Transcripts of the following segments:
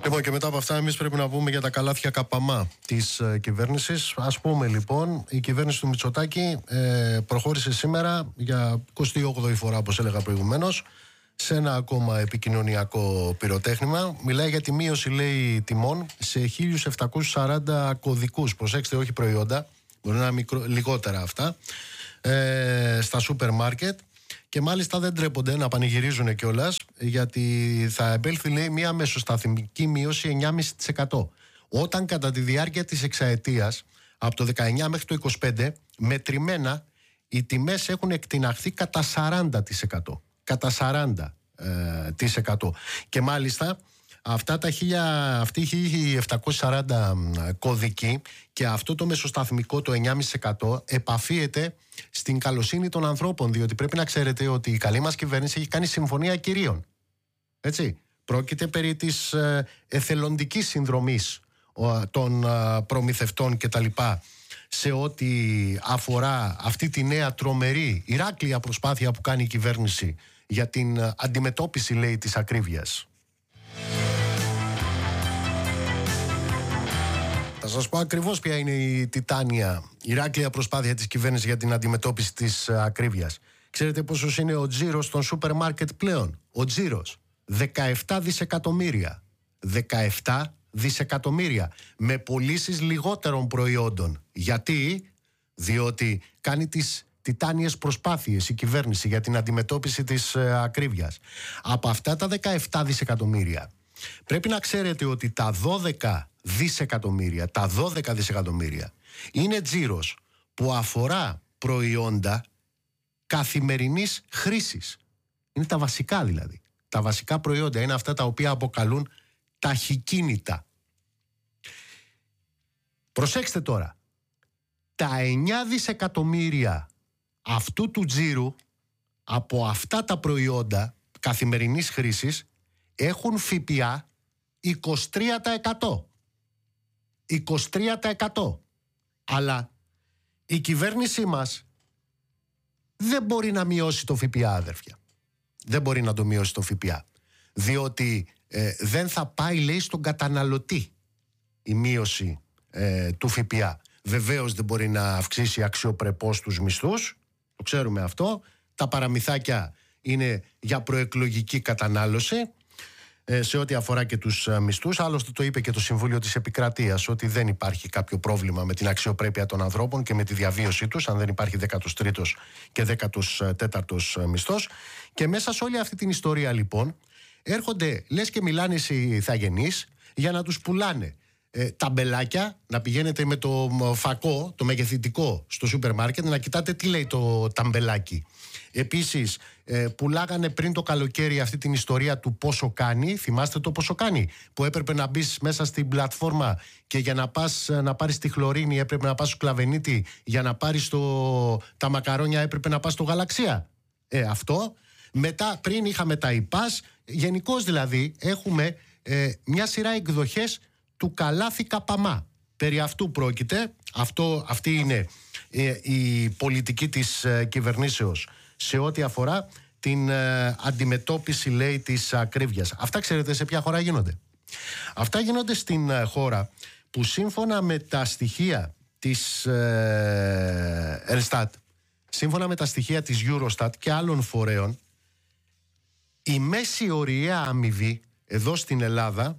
Λοιπόν, και μετά από αυτά, εμείς πρέπει να πούμε για τα καλάθια καπαμά της κυβέρνησης. Ας πούμε λοιπόν, η κυβέρνηση του Μητσοτάκη προχώρησε σήμερα για 28η φορά, όπως έλεγα προηγουμένως, σε ένα ακόμα επικοινωνιακό πυροτέχνημα. Μιλάει για τη μείωση, λέει, τιμών σε 1.740 κωδικούς. Προσέξτε, όχι προϊόντα, μπορεί να είναι λιγότερα αυτά, στα σούπερ μάρκετ. Και μάλιστα δεν τρέπονται να πανηγυρίζουν κιόλας, γιατί θα επέλθει, λέει, μια μεσοσταθμική μείωση 9,5%. Όταν κατά τη διάρκεια της εξαετίας, από το 19 μέχρι το 25, μετρημένα, οι τιμές έχουν εκτιναχθεί κατά 40%. Κατά 40%. Και μάλιστα αυτοί οι 1.740 κωδικοί και αυτό το μεσοσταθμικό, το 9,5%, επαφίεται στην καλοσύνη των ανθρώπων, διότι πρέπει να ξέρετε ότι η καλή μας κυβέρνηση έχει κάνει συμφωνία κυρίων. Έτσι. Πρόκειται περί της εθελοντικής συνδρομής των προμηθευτών κτλ. Σε ό,τι αφορά αυτή τη νέα τρομερή ηράκλεια προσπάθεια που κάνει η κυβέρνηση για την αντιμετώπιση, λέει, της ακρίβειας. Θα σας πω ακριβώς ποια είναι η τιτάνια ηράκλεια προσπάθεια της κυβέρνησης για την αντιμετώπιση της ακρίβειας. Ξέρετε πόσος είναι ο τζίρος των σούπερ μάρκετ πλέον? Ο τζίρος 17 δισεκατομμύρια. 17 δισεκατομμύρια με πωλήσεις λιγότερων προϊόντων. Γιατί? Διότι κάνει τις τιτάνιες προσπάθειες η κυβέρνηση για την αντιμετώπιση της ακρίβειας. Από αυτά τα 17 δισεκατομμύρια πρέπει να ξέρετε ότι τα 12 δισεκατομμύρια είναι τζίρος που αφορά προϊόντα καθημερινής χρήσης. Είναι τα βασικά δηλαδή. Τα βασικά προϊόντα είναι αυτά τα οποία αποκαλούν ταχυκίνητα. Προσέξτε τώρα. Τα 9 δισεκατομμύρια αυτού του τζίρου από αυτά τα προϊόντα καθημερινής χρήσης έχουν ΦΠΑ 23%. 23%. Αλλά η κυβέρνησή μας δεν μπορεί να μειώσει το ΦΠΑ, αδέρφια. Δεν μπορεί να το μειώσει το ΦΠΑ. Διότι δεν θα πάει, λέει, στον καταναλωτή η μείωση του ΦΠΑ. Βεβαίως δεν μπορεί να αυξήσει αξιοπρεπώς τους μισθούς. Το ξέρουμε αυτό. Τα παραμυθάκια είναι για προεκλογική κατανάλωση. Σε ό,τι αφορά και τους μισθούς. Άλλωστε το είπε και το Συμβούλιο της Επικρατείας, ότι δεν υπάρχει κάποιο πρόβλημα με την αξιοπρέπεια των ανθρώπων και με τη διαβίωσή τους, αν δεν υπάρχει 13ος και 14ος μισθός. Και μέσα σε όλη αυτή την ιστορία λοιπόν έρχονται, λες και μιλάνε οι ηθαγενείς, για να τους πουλάνε ταμπελάκια, να πηγαίνετε με το φακό, το μεγεθυντικό στο σούπερ μάρκετ, να κοιτάτε τι λέει το ταμπελάκι. Επίσης, πουλάγανε πριν το καλοκαίρι αυτή την ιστορία του πόσο κάνει. Θυμάστε το πόσο κάνει? Που έπρεπε να μπεις μέσα στην πλατφόρμα και για να πας να πάρεις τη χλωρίνη έπρεπε να πας στο Κλαβενίτη, για να πάρεις τα μακαρόνια έπρεπε να πας στο Γαλαξία. Αυτό. Μετά, πριν είχαμε τα ΙΠΑΣ. Γενικώς δηλαδή έχουμε μια σειρά εκδοχές του καλάθι καπαμά. Περί αυτού πρόκειται. Αυτή είναι η πολιτική της κυβερνήσεως σε ό,τι αφορά την αντιμετώπιση, λέει, της ακρίβειας. Αυτά ξέρετε σε ποια χώρα γίνονται? Αυτά γίνονται στην χώρα που σύμφωνα με τα στοιχεία της Ελστάτ, σύμφωνα με τα στοιχεία της Eurostat και άλλων φορέων, η μέση ωριαία αμοιβή εδώ στην Ελλάδα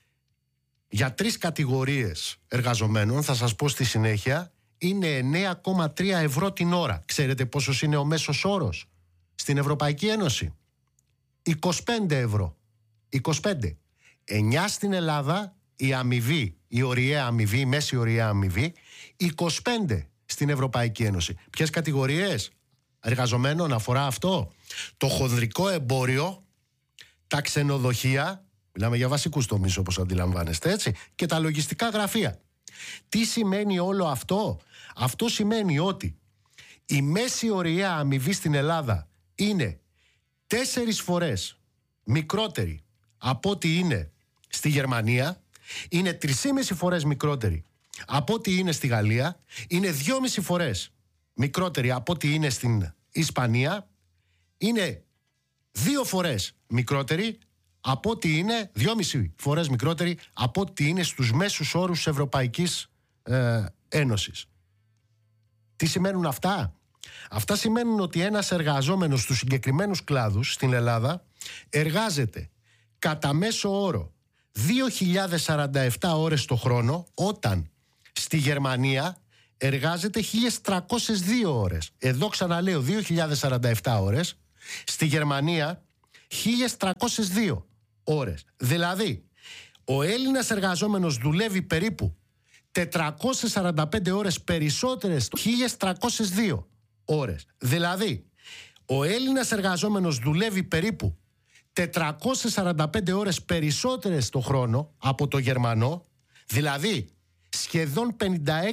για 3 κατηγορίες εργαζομένων, θα σας πω στη συνέχεια, είναι 9,3 ευρώ την ώρα. Ξέρετε πόσος είναι ο μέσος όρος στην Ευρωπαϊκή Ένωση? 25 ευρώ. 25. 9 στην Ελλάδα η αμοιβή, η ωριαία αμοιβή, η μέση ωριαία αμοιβή, 25 στην Ευρωπαϊκή Ένωση. Ποιες κατηγορίες εργαζομένων αφορά αυτό? Το χονδρικό εμπόριο, τα ξενοδοχεία, μιλάμε για βασικούς τομείς όπως αντιλαμβάνεστε, έτσι, και τα λογιστικά γραφεία. Τι σημαίνει όλο αυτό? Αυτό σημαίνει ότι η μέση ωριαία αμοιβή στην Ελλάδα είναι 4 φορές μικρότερη από ό,τι είναι στη Γερμανία, είναι 3,5 φορές μικρότερη από ό,τι είναι στη Γαλλία, είναι 2,5 φορές μικρότερη από ό,τι είναι στην Ισπανία, είναι 2 φορές μικρότερη από ό,τι είναι 2,5 φορές μικρότερη από ό,τι είναι στους μέσους όρους της Ευρωπαϊκής Ένωσης. Τι σημαίνουν αυτά? Αυτά σημαίνουν ότι ένας εργαζόμενος στους συγκεκριμένους κλάδους στην Ελλάδα εργάζεται κατά μέσο όρο 2.047 ώρες το χρόνο, όταν στη Γερμανία εργάζεται 1.302 ώρες. Εδώ ξαναλέω 2.047 ώρες, στη Γερμανία 1.302 ώρες. Δηλαδή, ο Έλληνας εργαζόμενος δουλεύει περίπου 445 ώρες περισσότερες, 1.302 ώρες. Δηλαδή, ο Έλληνας εργαζόμενος δουλεύει περίπου 445 ώρες περισσότερες το χρόνο από το Γερμανό, δηλαδή σχεδόν